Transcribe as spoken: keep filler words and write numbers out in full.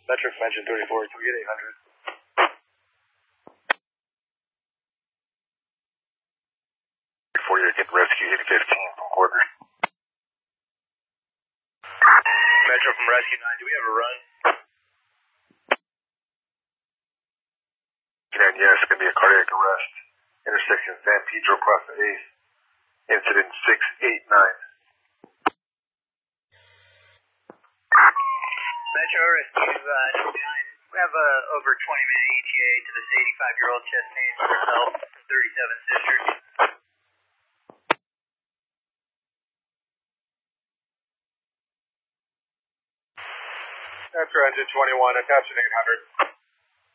Metro from engine thirty-four, can we get eight hundred? Before you're getting rescue, hit fifteen from quarter. Metro from rescue nine, do we have a run? And yes, it's going to be a cardiac arrest. Intersection San Pedro across the eighth. Incident six eight nine. Metro rescue uh, nine. We have uh, over twenty minute E T A to this eighty-five-year-old chest pain for herself, thirty-seven Sisters. Metro engine twenty-one, attaching eight hundred.